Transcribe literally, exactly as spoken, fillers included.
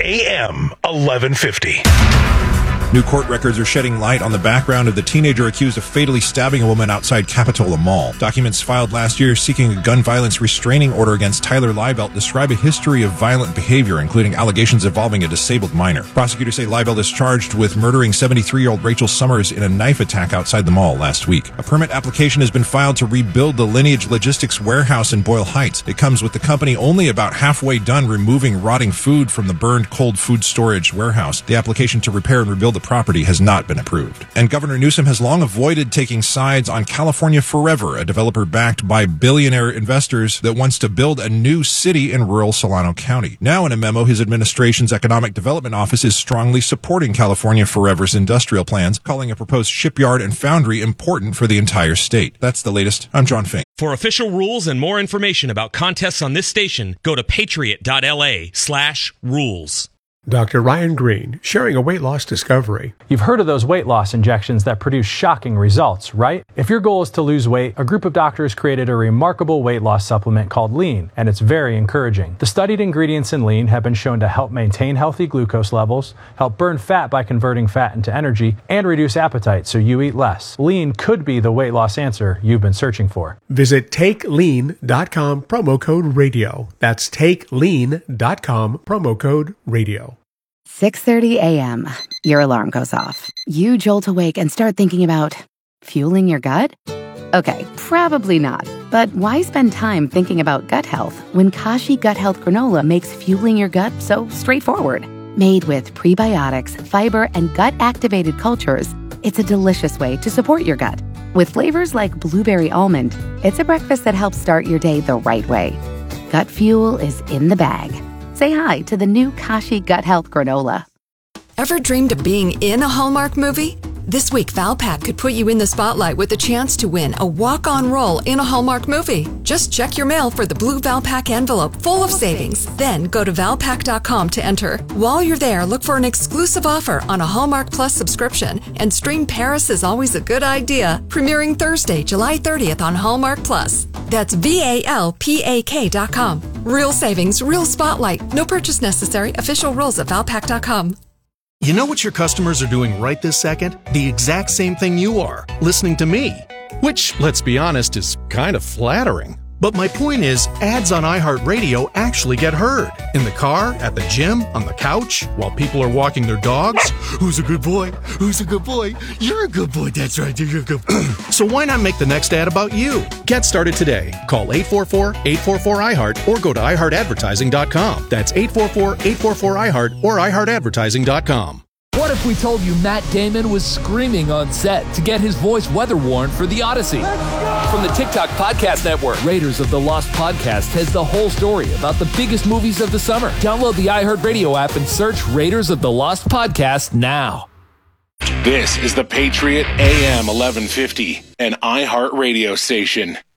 A M eleven fifty. New court records are shedding light on the background of the teenager accused of fatally stabbing a woman outside Capitola Mall. Documents filed last year seeking a gun violence restraining order against Tyler Liebelt describe a history of violent behavior, including allegations involving a disabled minor. Prosecutors say Liebelt is charged with murdering seventy-three-year-old Rachel Summers in a knife attack outside the mall last week. A permit application has been filed to rebuild the Lineage Logistics warehouse in Boyle Heights. It comes with the company only about halfway done removing rotting food from the burned cold food storage warehouse. The application to repair and rebuild the property has not been approved. And Governor Newsom has long avoided taking sides on California Forever, a developer backed by billionaire investors that wants to build a new city in rural Solano County. Now, in a memo, his administration's Economic Development Office is strongly supporting California Forever's industrial plans, calling a proposed shipyard and foundry important for the entire state. That's the latest. I'm John Fink. For official rules and more information about contests on this station, go to patriot.la slash rules. Doctor Ryan Green, sharing a weight loss discovery. You've heard of those weight loss injections that produce shocking results, right? If your goal is to lose weight, a group of doctors created a remarkable weight loss supplement called Lean, and it's very encouraging. The studied ingredients in Lean have been shown to help maintain healthy glucose levels, help burn fat by converting fat into energy, and reduce appetite so you eat less. Lean could be the weight loss answer you've been searching for. Visit take lean dot com, promo code radio. That's take lean dot com, promo code radio. six thirty a.m. Your alarm goes off. You jolt awake and start thinking about fueling your gut? Okay, probably not. But why spend time thinking about gut health when Kashi Gut Health Granola makes fueling your gut so straightforward? Made with prebiotics, fiber, and gut-activated cultures, it's a delicious way to support your gut. With flavors like blueberry almond, it's a breakfast that helps start your day the right way. Gut fuel is in the bag. Say hi to the new Kashi Gut Health Granola. Ever dreamed of being in a Hallmark movie? This week, Valpak could put you in the spotlight with a chance to win a walk-on role in a Hallmark movie. Just check your mail for the blue Valpak envelope full of savings. Then go to valpak dot com to enter. While you're there, look for an exclusive offer on a Hallmark Plus subscription. And stream Paris is Always a Good Idea, premiering Thursday, July thirtieth on Hallmark Plus. That's V A L P A K dot com. Real savings, real spotlight. No purchase necessary. Official rules at valpak dot com. You know what your customers are doing right this second? The exact same thing you are, listening to me. Which, let's be honest, is kind of flattering. But my point is, ads on iHeartRadio actually get heard. In the car, at the gym, on the couch, while people are walking their dogs. Who's a good boy? Who's a good boy? You're a good boy, that's right, you're a good boy. So why not make the next ad about you? Get started today. Call eight four four, eight four four, I heart or go to i heart advertising dot com. That's eight four four, eight four four, I heart or i heart advertising dot com. What if we told you Matt Damon was screaming on set to get his voice weather-worn for The Odyssey? From the TikTok Podcast Network, Raiders of the Lost Podcast has the whole story about the biggest movies of the summer. Download the iHeartRadio app and search Raiders of the Lost Podcast now. This is the Patriot A M eleven fifty, an iHeart radio station.